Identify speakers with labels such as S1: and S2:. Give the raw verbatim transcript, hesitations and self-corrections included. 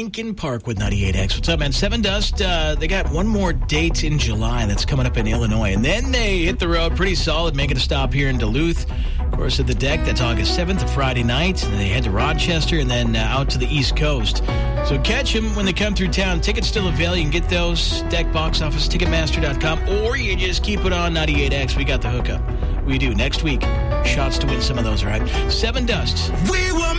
S1: Lincoln Park with ninety-eight X. What's up, man? Seven Dust, uh, they got one more date in July that's coming up in Illinois. And then they hit the road pretty solid, making a stop here in Duluth. Of course, at the Deck, that's August seventh, a Friday night. And then they head to Rochester and then uh, out to the East Coast. So catch them when they come through town. Tickets still available. You can get those, Deck box office, ticketmaster dot com, or you just keep it on ninety-eight X. We got the hookup. We do. Next week, shots to win some of those, all right? Seven Dust. We were